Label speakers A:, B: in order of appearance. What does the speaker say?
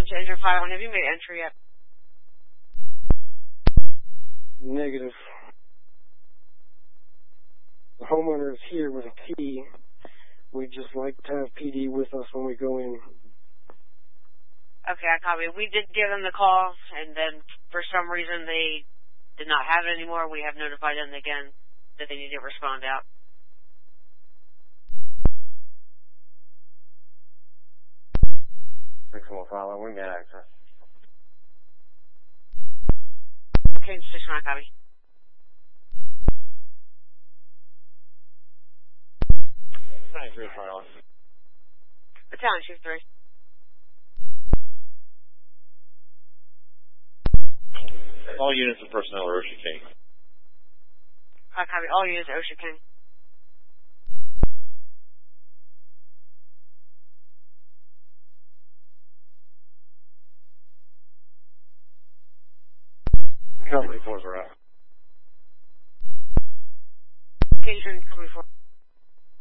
A: on to engine 5. Have you made entry yet?
B: Negative. The homeowner is here with a key. We'd just like to have PD with us when we go in.
A: Okay, I copy. We did give them the call, and then for some reason they did not have it anymore. We have notified them again that they need to respond out.
C: Will follow. We get access.
A: Okay, 6-1, copy.
C: Thanks, Reed Farley.
A: Battalion, Chief 3.
C: All units and personnel are Ocean King.
A: I copy. All units are Ocean King.
C: Company 4's are out.
A: Okay, you can company 4.